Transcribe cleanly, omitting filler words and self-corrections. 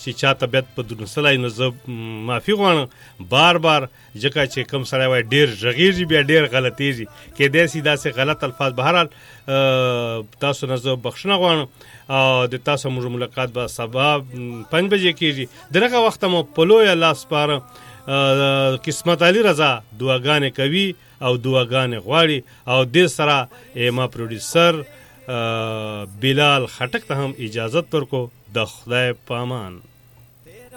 چې چا طبیعت په درنسلی نو زه معافي غواړم بار بار، ځکه چې کوم سړی وایي ډېر غږېږي بیا ډېر غلطېږي، کیدای شي داسې غلط الفاظ. بهرحال تاسو نه زه بخښنه غواړم او د تاسو موږ ملاقات به سبا 5 بجې کېږي. دغه وخت مو په لویه لاس سپاره. قسمت علي رضا دعاګانې کوي او دعاګانې غواړي او دې سره ما پروډیوسر بلال خټک ته هم اجازت ورکو. د خدای په امان.